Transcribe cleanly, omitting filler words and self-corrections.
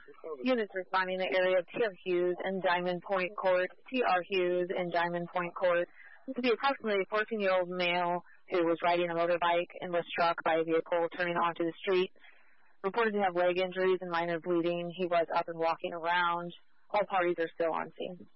Units responding to the area of T.R. Hughes and Diamond Point Court. T.R. Hughes and Diamond Point Court. This would be approximately a 14-year-old male who was riding a motorbike and was struck by a vehicle turning onto the street. Reported to have leg injuries and minor bleeding. He was up and walking around. All parties are still on scene.